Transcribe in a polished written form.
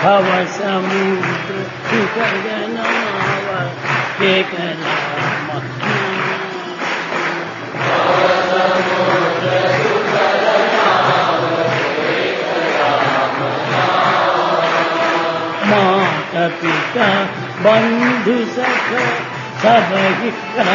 भव समुद्र सुखजनाव केकला माता पिता बंधु सख सब